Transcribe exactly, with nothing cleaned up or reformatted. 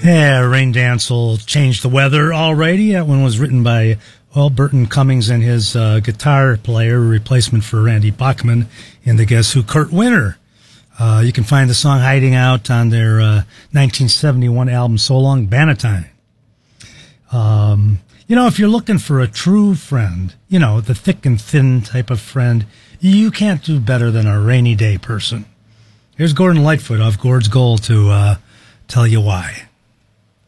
Yeah, Rain Dance will change the weather. Alrighty, that one was written by, well, Burton Cummings and his uh, guitar player, replacement for Randy Bachman in the Guess Who, Kurt Winter. Uh, you can find the song Hiding Out on their uh, nineteen seventy-one album So Long, Bannatyne. Um, you know, if you're looking for a true friend, you know, the thick and thin type of friend, you can't do better than a rainy day person. Here's Gordon Lightfoot off Gord's Goal to uh, tell you why.